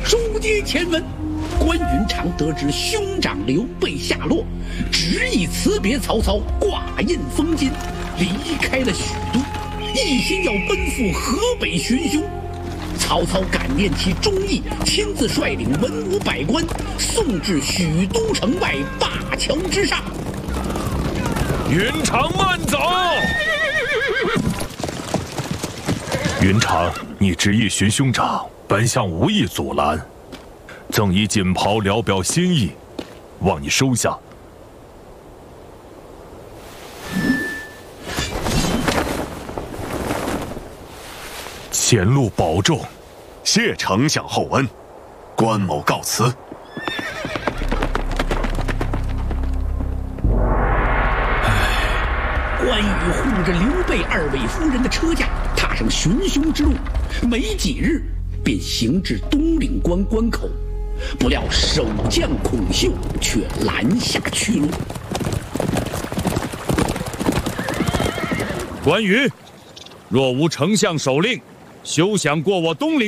书接前文，关云长得知兄长刘备下落，执意辞别曹操，挂印封金，离开了许都，一心要奔赴河北寻兄。曹操感念其忠义，亲自率领文武百官送至许都城外灞桥之上。 云长慢走！云长，你执意寻兄长，本相无意阻拦，赠以锦袍聊表心意，望你收下。前路保重。 谢丞相厚恩，关某告辞。 关羽护着刘备二位夫人的车驾，踏上寻兄之路，没几日便行至东岭关关口，不料守将孔秀却拦下去路。 关羽，若无丞相手令，休想过我东岭。